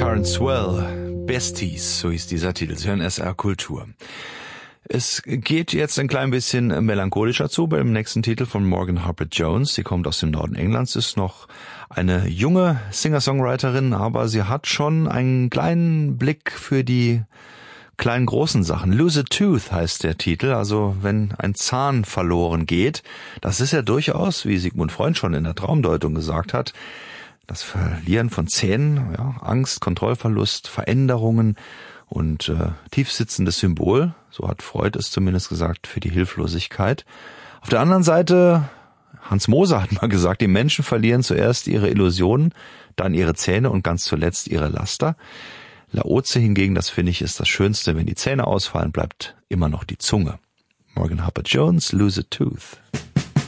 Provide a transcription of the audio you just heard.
and Swell, Besties, so hieß dieser Titel. Sie hören SR Kultur. Es geht jetzt ein klein bisschen melancholischer zu bei dem nächsten Titel von Morgan Harper-Jones. Sie kommt aus dem Norden Englands, ist noch eine junge Singer-Songwriterin, aber sie hat schon einen kleinen Blick für die kleinen großen Sachen. Lose a Tooth heißt der Titel, also wenn ein Zahn verloren geht. Das ist ja durchaus, wie Sigmund Freud schon in der Traumdeutung gesagt hat, das Verlieren von Zähnen, ja, Angst, Kontrollverlust, Veränderungen und tiefsitzendes Symbol, so hat Freud es zumindest gesagt, für die Hilflosigkeit. Auf der anderen Seite, Hans Moser hat mal gesagt, die Menschen verlieren zuerst ihre Illusionen, dann ihre Zähne und ganz zuletzt ihre Laster. Laoze hingegen, das finde ich, ist das Schönste, wenn die Zähne ausfallen, bleibt immer noch die Zunge. Morgan Harper-Jones, Lose a Tooth.